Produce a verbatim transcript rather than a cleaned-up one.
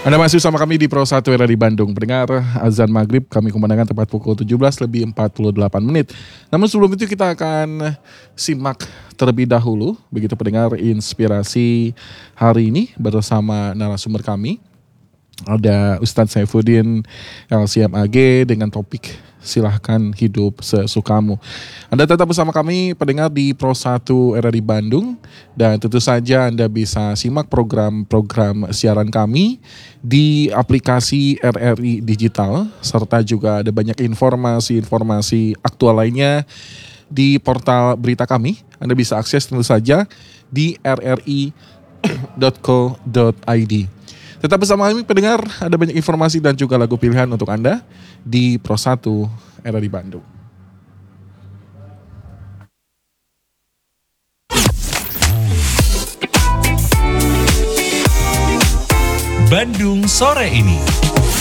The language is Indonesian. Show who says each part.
Speaker 1: Anda masih bersama kami di Pro satu R R I Bandung. Pendengar, azan maghrib kami kumandangkan tepat pukul tujuh belas lebih empat puluh delapan menit. Namun sebelum itu kita akan simak terlebih dahulu, begitu pendengar, inspirasi hari ini bersama narasumber kami. Ada Ustadz Saifuddin L C M A G dengan topik silahkan hidup sesukamu. Anda tetap bersama kami pendengar di Pro satu R R I Bandung. Dan tentu saja Anda bisa simak program-program siaran kami di aplikasi R R I Digital. Serta juga ada banyak informasi-informasi aktual lainnya di portal berita kami. Anda bisa akses tentu saja di r r i dot co dot i d. Tetap bersama kami pendengar, ada banyak informasi dan juga lagu pilihan untuk Anda di Pro satu R R I Bandung.
Speaker 2: Bandung sore ini.